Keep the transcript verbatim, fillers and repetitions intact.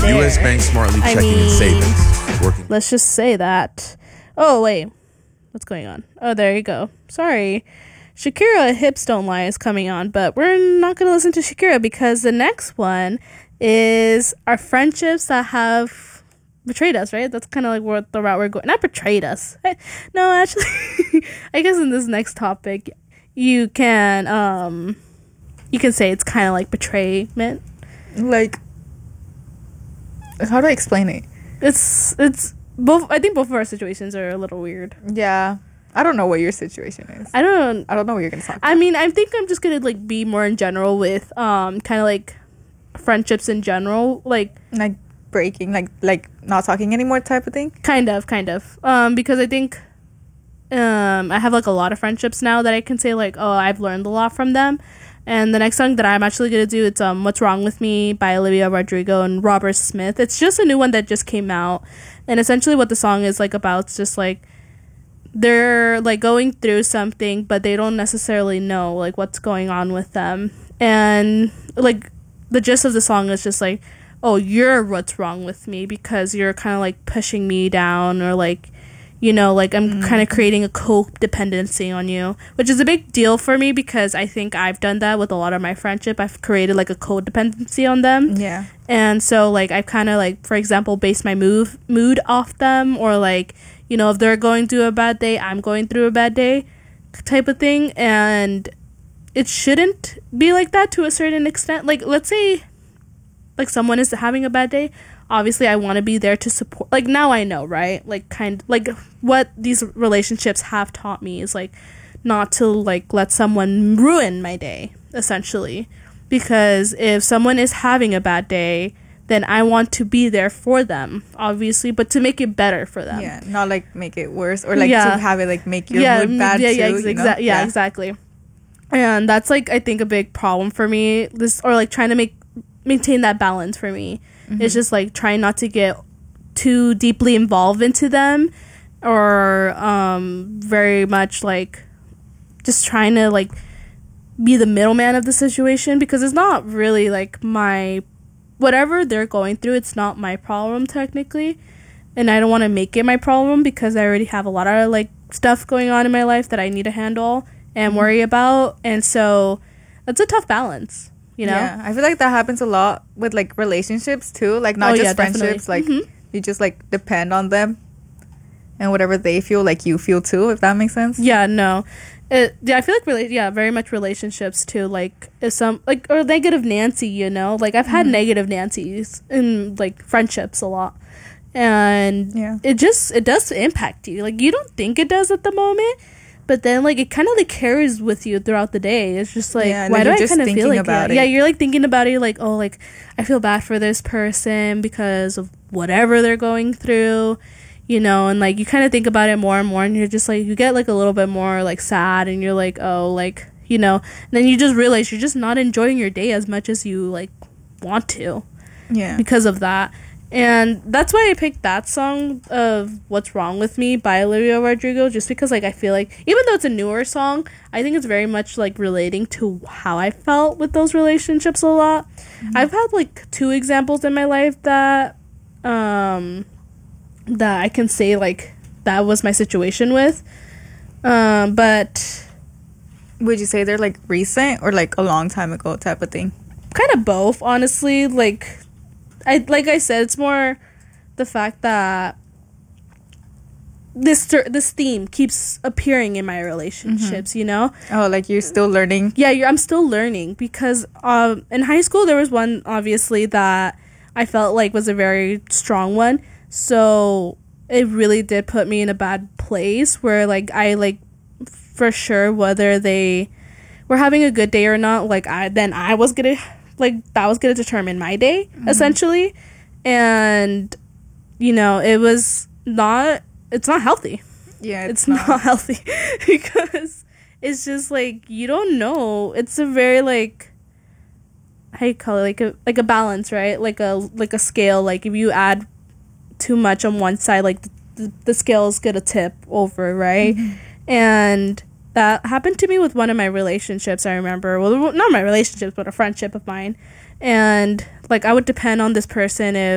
U S Bank smartly I checking mean, its savings. Working. Let's just say that. Oh, wait. What's going on? Oh, there you go. Sorry. Shakira, Hips Don't Lie is coming on, but we're not going to listen to Shakira because the next one is our friendships that have betrayed us, right? That's kind of like what the route we're going. Not betrayed us. No, actually, I guess in this next topic, you can, um, you can say it's kind of like betrayment. Like, how do I explain it? It's, it's, both, I think both of our situations are a little weird. Yeah. I don't know what your situation is. I don't I don't know what you're gonna talk about. I mean, I think I'm just gonna like be more in general with um kind of like friendships in general, like like breaking, like like not talking anymore type of thing. Kind of, kind of. Um, because I think um I have like a lot of friendships now that I can say like, oh, I've learned a lot from them. And the next song that I'm actually gonna do, it's um "What's Wrong with Me" by Olivia Rodrigo and Robert Smith. It's just a new one that just came out, and essentially what the song is like about is just like they're like going through something, but they don't necessarily know like what's going on with them. And like the gist of the song is just like, oh, you're what's wrong with me because you're kind of like pushing me down, or like, you know, like I'm mm. kind of creating a codependency on you, which is a big deal for me because I think I've done that with a lot of my friendship. I've created like a codependency on them. Yeah. And so like I've kind of like, for example, based my move mood off them, or like, you know, if they're going through a bad day, I'm going through a bad day type of thing. And it shouldn't be like that to a certain extent. Like, let's say, like, someone is having a bad day. Obviously, I want to be there to support. Like, now I know, right? Like, kind like, what these relationships have taught me is, like, not to, like, let someone ruin my day, essentially. Because if someone is having a bad day, then I want to be there for them, obviously, but to make it better for them. Yeah, not like make it worse, or like yeah. to have it like make your yeah, mood bad yeah, too. Yeah, exa- exa- yeah, yeah, exactly. And that's like I think a big problem for me. This or like trying to make maintain that balance for me. Mm-hmm. It's just like trying not to get too deeply involved into them, or um, very much like just trying to like be the middleman of the situation, because it's not really like my. Whatever they're going through, it's not my problem technically, and I don't want to make it my problem because I already have a lot of like stuff going on in my life that I need to handle and worry about, and so it's a tough balance, you know. Yeah, I feel like that happens a lot with like relationships too, like not oh, just yeah, friendships. definitely. Like mm-hmm. you just like depend on them, and whatever they feel, like you feel too. If that makes sense. Yeah, no. It, yeah, I feel like rela- yeah, very much relationships too. Like if some like or negative Nancy, you know, like I've had mm-hmm. negative Nancys in like friendships a lot, and yeah, it just it does impact you. Like you don't think it does at the moment, but then like it kind of like carries with you throughout the day. It's just like yeah, why like do I kind of feel like about it? it? Yeah, you're like thinking about it. You're like, oh, like I feel bad for this person because of whatever they're going through. You know, and like you kind of think about it more and more, and you're just like you get like a little bit more like sad, and you're like, oh, like, you know, and then you just realize you're just not enjoying your day as much as you like want to, yeah, because of that. And that's why I picked that song of "What's Wrong with Me" by Olivia Rodrigo, just because like I feel like even though it's a newer song, I think it's very much like relating to how I felt with those relationships a lot. Mm-hmm. I've had like two examples in my life that um that I can say like that was my situation with, um but would you say they're like recent or like a long time ago type of thing? Kind of both, honestly. Like I like I said, it's more the fact that this this theme keeps appearing in my relationships. Mm-hmm. You know, oh, like you're still learning. Yeah, you're, I'm still learning because um in high school there was one obviously that I felt like was a very strong one. So it really did put me in a bad place where like I like for sure whether they were having a good day or not, like I then I was gonna like that was gonna determine my day, mm-hmm. essentially. And you know, it was not it's not healthy. Yeah, it's, it's not. not healthy because it's just like you don't know. It's a very like how you call it, like a like a balance, right? Like a like a scale. Like if you add too much on one side, like the, the scale's gonna tip over, right? Mm-hmm. And that happened to me with one of my relationships. I remember, well, not my relationships, but a friendship of mine. And like I would depend on this person if